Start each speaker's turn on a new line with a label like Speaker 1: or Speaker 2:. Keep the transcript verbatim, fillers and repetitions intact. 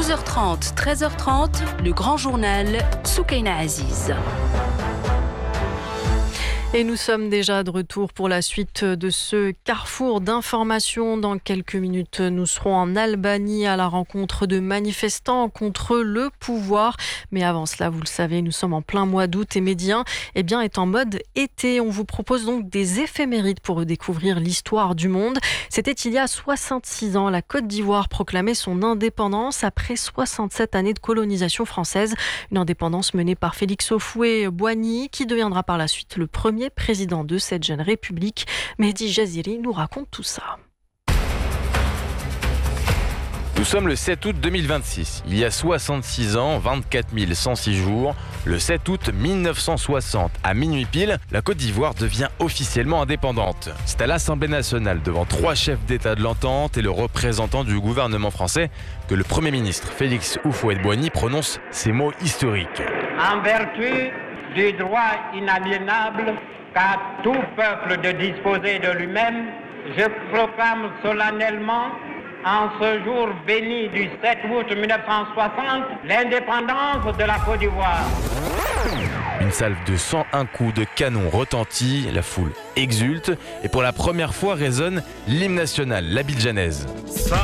Speaker 1: douze heures trente, treize heures trente, le grand journal Soukaina Aziz.
Speaker 2: Et nous sommes déjà de retour pour la suite de ce carrefour d'informations. Dans quelques minutes, nous serons en Albanie à la rencontre de manifestants contre le pouvoir. Mais avant cela, vous le savez, nous sommes en plein mois d'août et Médien eh bien, est en mode été. On vous propose donc des éphémérides pour redécouvrir l'histoire du monde. C'était il y a soixante-six ans. La Côte d'Ivoire proclamait son indépendance après soixante-sept années de colonisation française. Une indépendance menée par Félix Houphouët-Boigny qui deviendra par la suite le premier président de cette jeune république. Mehdi Jaziri nous raconte tout ça.
Speaker 3: Nous sommes le sept août deux mille vingt-six. Il y a soixante-six ans, vingt-quatre mille cent six jours, le sept août mille neuf cent soixante, à minuit pile, la Côte d'Ivoire devient officiellement indépendante. C'est à l'Assemblée nationale, devant trois chefs d'État de l'entente et le représentant du gouvernement français, que le Premier ministre Félix Houphouët-Boigny prononce ces mots historiques.
Speaker 4: En vertu du droit inaliénable qu'a tout peuple de disposer de lui-même, je proclame solennellement, en ce jour béni du sept août mille neuf cent soixante, l'indépendance de la Côte d'Ivoire.
Speaker 3: Une salve de cent un coups de canon retentit, la foule exulte et pour la première fois résonne l'hymne national, l'abidjanaise.